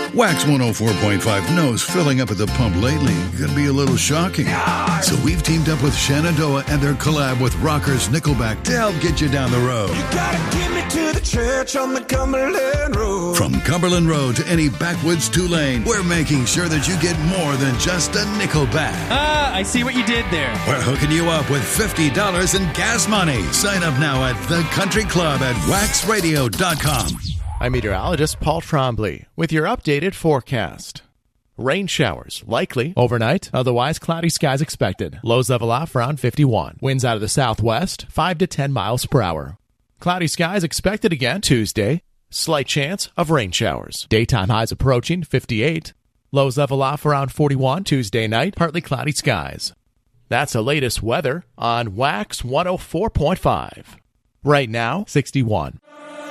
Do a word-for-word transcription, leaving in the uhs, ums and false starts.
Wax one oh four point five knows filling up at the pump lately could be a little shocking. So we've teamed up with Shenandoah and their collab with rockers Nickelback to help get you down the road. You gotta get me to the church on the Cumberland Road. From Cumberland Road to any backwoods two-lane, we're making sure that you get more than just a Nickelback. Ah, I see what you did there. We're hooking you up with fifty dollars in gas money. Sign up now at the Country Club at wax radio dot com. I'm meteorologist Paul Trombley with your updated forecast. Rain showers likely overnight, otherwise cloudy skies expected. Lows level off around fifty-one. Winds out of the southwest, five to ten miles per hour. Cloudy skies expected again Tuesday. Slight chance of rain showers. Daytime highs approaching fifty-eight. Lows level off around forty-one Tuesday night, partly cloudy skies. That's the latest weather on Wax one oh four point five. Right now, sixty-one.